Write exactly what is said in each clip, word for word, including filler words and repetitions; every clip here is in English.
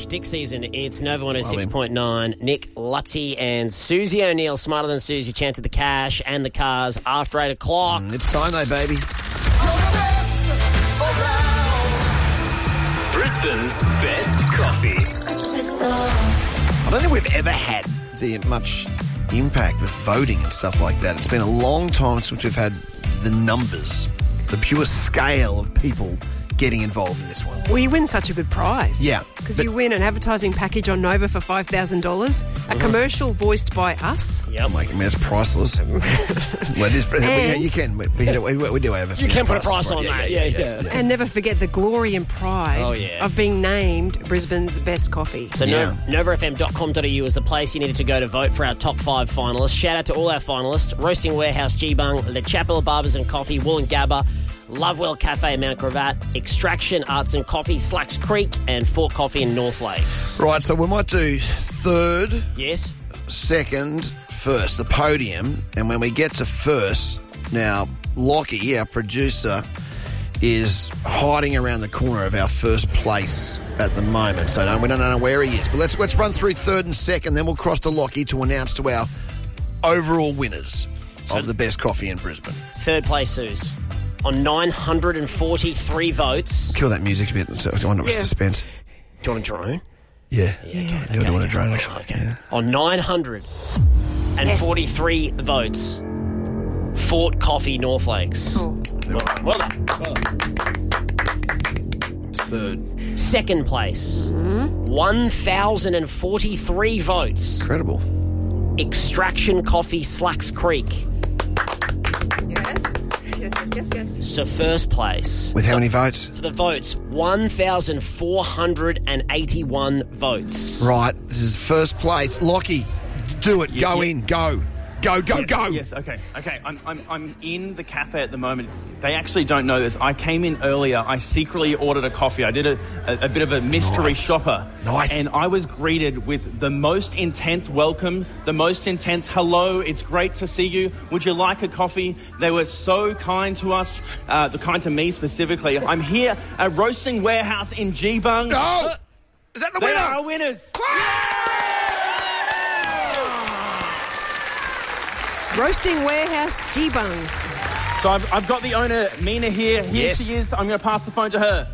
Dick season. It's Nova one oh six point nine. Nick, Lutzy and Susie O'Neill, Smarter Than Susie, chanted the cash and the cars after eight o'clock. Mm, it's time though, baby. Brisbane's best coffee. I don't think we've ever had the much impact with voting and stuff like that. It's been a long time since we've had the numbers, the pure scale of people getting involved in this one. Well, you win such a good prize. Yeah. Because you win an advertising package on Nova for five thousand dollars, a commercial voiced by us. Yeah, like, I mean, it's priceless. Well, it is, yeah, you can. We, we, we, we do have a You can put a price price on yeah, that. Yeah, Yeah, yeah. yeah. And never forget the glory and pride Oh, yeah. of being named Brisbane's best coffee. So Yeah. Nova F M dot com dot a u is the place you needed to go to vote for our top five finalists. Shout out to all our finalists: Roasting Warehouse, G-Bung, Le Chapel Barbers and Coffee, Wool and Gabba, Lovewell Cafe, Mount Gravatt, Extraction Arts and Coffee, Slacks Creek, and Fort Coffee in North Lakes. Right, so we might do third, Yes? second, first, the podium. And when we get to first, now, Lockie, our producer, is hiding around the corner of our first place at the moment. So no, we don't know where he is. But let's let's run through third and second, then we'll cross to Lockie to announce to our overall winners So- of the best coffee in Brisbane. Third place, Suze. On nine hundred forty-three votes. Kill that music a bit. So I want Yeah. suspense. Do you want a drone? Yeah. Yeah, okay. You're doing a okay. drone, actually. Okay. Yeah. On nine hundred forty-three votes, Fort Coffee, North Lakes. Oh. Well, well done. Well done. It's third. Second place, one thousand forty-three votes, Incredible. Extraction Coffee, Slacks Creek. Yes. Yes, yes, yes, yes. So first place. With how so, many votes? So the votes, one thousand four hundred eighty-one votes. Right, this is first place. Lockie, do it. Go yeah. in. Go. Go, go, Yes, go. Yes, okay, okay. I'm, I'm, I'm in the cafe at the moment. They actually don't know this. I came in earlier. I secretly ordered a coffee. I did a, a, a bit of a mystery Nice. shopper. Nice. And I was greeted with the most intense welcome, the most intense hello. It's great to see you. Would you like a coffee? They were so kind to us, uh, the kind to me specifically. I'm here at Roasting Warehouse in G-Bung. Go! Is that the They winner? are our winners. Roasting Warehouse, G-Bung. So I've, I've got the owner, Mina, here. Here Yes. she is. I'm going to pass the phone to her.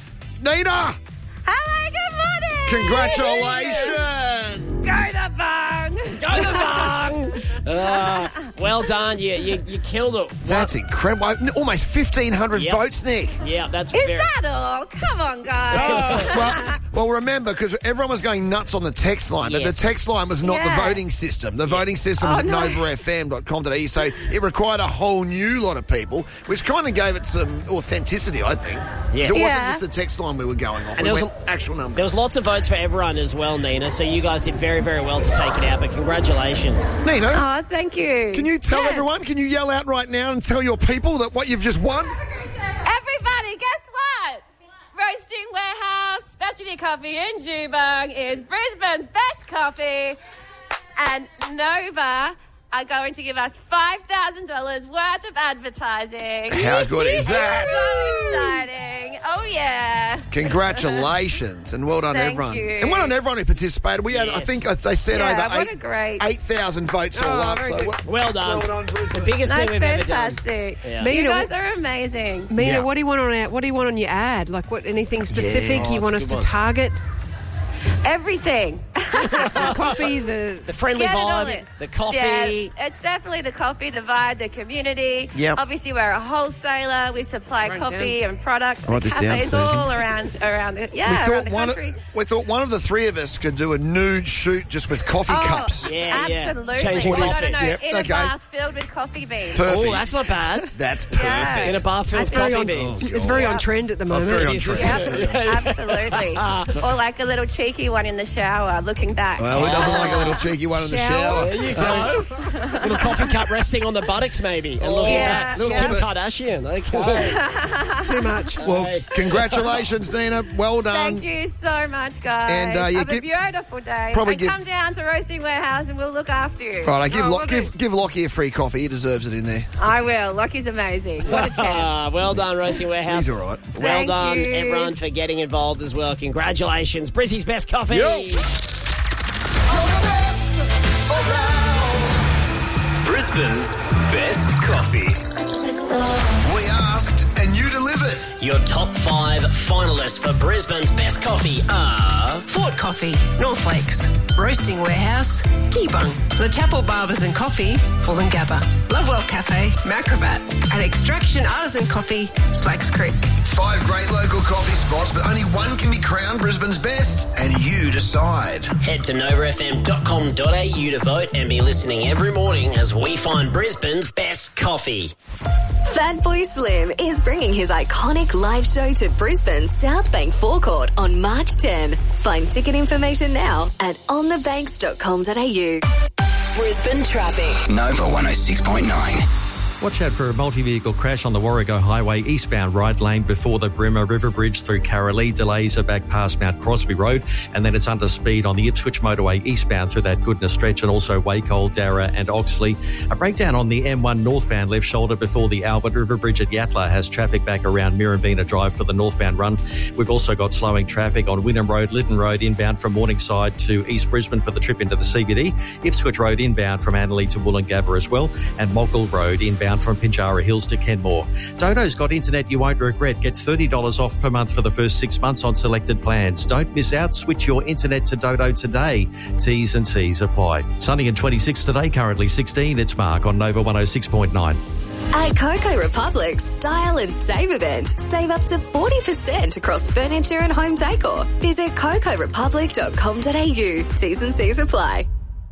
Nina! Hello, good morning. Congratulations! Go the bung. Go the bung! Uh, well done. You, you, you killed it. That's incredible. Almost fifteen hundred Yep. votes, Nick. Yeah, that's Is very... that all? Come on, guys. well, well, remember, because everyone was going nuts on the text line, but Yes. the text line was not Yeah. the voting system. The voting system was Oh, at no. nova f m dot com dot a u, so it required a whole new lot of people, which kind of gave it some authenticity, I think. Yes. It wasn't Yeah. just the text line we were going off. And we there was went actual numbers. There was lots of votes for everyone as well, Nina, so you guys did very, very well to take it out, but congratulations. Nina, Oh, thank you. can you tell Yes. everyone, can you yell out right now and tell your people that what you've just won? Everybody, guess what? Roasting Warehouse Specialty Coffee in Jubong is Brisbane's best coffee. And Nova are going to give us five thousand dollars worth of advertising. How good is that? So exciting. Oh, yeah. Congratulations and well done, Thank everyone. you. And well done, everyone who participated. We had, I Yes. think, as they said, Yeah, over what a eight great- eight thousand votes all Oh, up. very So good. well, Well done. well done, Brisbane. The biggest That's thing we've ever done. fantastic. Yeah. Mina, You guys are amazing. Mina, Yeah. what do you want on our, what do you want on your ad? Like, what? Anything specific Oh, you want us that's a to good one. target? Everything. The coffee, the The friendly Get it all vibe, in. the coffee. Yeah, it's definitely the coffee, the vibe, the community. Yep. Obviously, we're a wholesaler. We supply Right coffee down. and products Write to this down, cafes Susan. all around, around the, yeah, we around thought the one. Of, country. we thought one of the three of us could do a nude shoot just with coffee Oh, cups. Yeah, yeah. absolutely. Changing no, no, coffee. no, Yep, in okay. a bath filled with coffee beans. Perfect. Oh, that's not bad. That's perfect. Yeah. In a bar filled That's with very coffee on, beans. it's very on Yep. trend at the Oh, moment. very on It is, trend. isn't it? Yep, absolutely. Or like a little cheeky one in the shower. Look nothing back. Well, who doesn't like a little cheeky one in the shower? There you go. Little coffee cup resting on the buttocks, maybe. And look Yeah, at that. Little yeah. Kim Kardashian. Okay. Too much. Well, Hey. congratulations, Dina. Well done. Thank you so much, guys. And, uh, you Have give- a beautiful day. probably and give- come down to Roasting Warehouse and we'll look after you. Right, I give, Oh, Lo- will give, do. give Lockie a free coffee. He deserves it in there. I will. Lockie's amazing. What a champ. Ah, well done, Roasting Warehouse. He's all right. Well Thank done, you. everyone, for getting involved as well. Congratulations. Brizzy's Best Coffee. Yo. Brisbane's best coffee. We asked and you delivered. Your top five finalists for Brisbane's Best Coffee are... Fort Coffee, Northlakes, Roasting Warehouse, G-Bung, The Chapel Barbers and Coffee, Wollongabba, Lovewell Cafe, Macrovat, and Extraction Artisan Coffee, Slacks Creek. Five great local coffee spots, but only one can be crowned Brisbane's best, and you decide. Head to nova f m dot com dot a u to vote and be listening every morning as we find Brisbane's best coffee. Fatboy Slim is bringing his iconic live show to Brisbane's South Bank forecourt on March tenth. Find ticket information now at on the banks dot com dot a u. Brisbane traffic. Nova one oh six point nine. Watch out for a multi-vehicle crash on the Warrego Highway eastbound right lane before the Brimmer River Bridge through Carolee. Delays are back past Mount Crosby Road, and then it's under speed on the Ipswich Motorway eastbound through that Goodness stretch, and also Wacol, Darra and Oxley. A breakdown on the M one northbound left shoulder before the Albert River Bridge at Yatala has traffic back around Mirrabina Drive for the northbound run. We've also got slowing traffic on Wynnum Road, Lytton Road inbound from Morningside to East Brisbane for the trip into the C B D, Ipswich Road inbound from Annerley to Wollongabba as well, and Moggill Road inbound from Pinjarra Hills to Kenmore. Dodo's got internet you won't regret. Get thirty dollars off per month for the first six months on selected plans. Don't miss out. Switch your internet to Dodo today. T's and C's apply. Sunny and twenty-six today, currently sixteen. It's Mark on Nova one oh six point nine. At Coco Republic's Style and Save event, save up to forty percent across furniture and home decor. Visit coco republic dot com dot a u. T's and C's apply.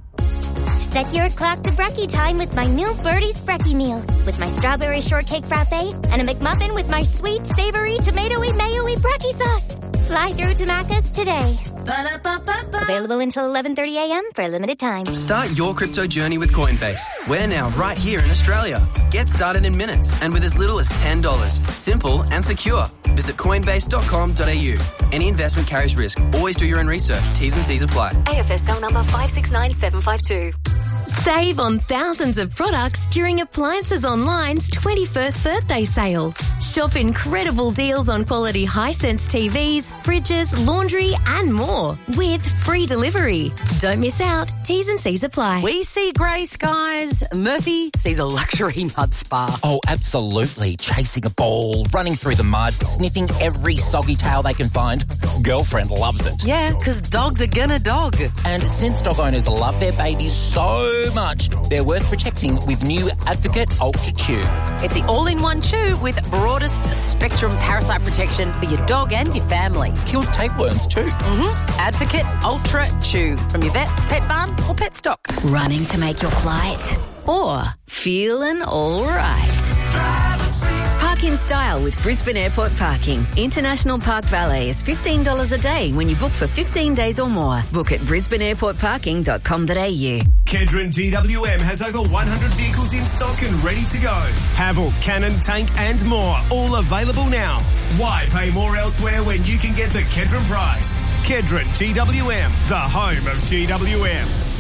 Set your clock to brekkie time with my new Birdie's Brekkie meal. With my strawberry shortcake frappe and a McMuffin with my sweet, savory, tomatoey, mayo-y brekkie sauce. Fly through to Macca's today. Ba-da-ba-ba-ba. Available until eleven thirty a m for a limited time. Start your crypto journey with Coinbase. We're now right here in Australia. Get started in minutes and with as little as ten dollars. Simple and secure. Visit coinbase dot com dot a u. Any investment carries risk. Always do your own research. T's and C's apply. A F S L number five six nine seven five two. Save on thousands of products during Appliances Online's twenty-first birthday sale. Shop incredible deals on quality Hisense T Vs, fridges, laundry and more with free delivery. Don't miss out. T's and C's apply. We see grey skies. Murphy sees a luxury mud spa. Oh, absolutely. Chasing a ball, running through the mud, sniffing every soggy tail they can find. Girlfriend loves it. Yeah, because dogs are gonna dog. And since dog owners love their babies so much, they're worth protecting with new Advocate Ultra Chew. It's the all-in-one chew with broadest spectrum parasite protection for your dog and your family. Kills tapeworms too. Mm-hmm. Advocate Ultra Chew from your vet, pet barn or pet stock. Running to make your flight or feeling all right. Park in style with Brisbane Airport Parking. International Park Valet is fifteen dollars a day when you book for fifteen days or more. Book at brisbane airport parking dot com dot a u. Kedron G W M has over one hundred vehicles in stock and ready to go. Haval, Cannon, Tank and more, all available now. Why pay more elsewhere when you can get the Kedron price? Kedron G W M, the home of G W M.